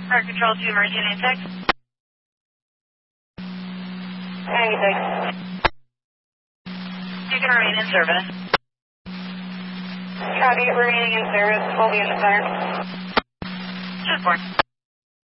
Fire Control to Emergency Tech. You can remain in service. Copy, remaining in service. We'll be in the center. 10-4.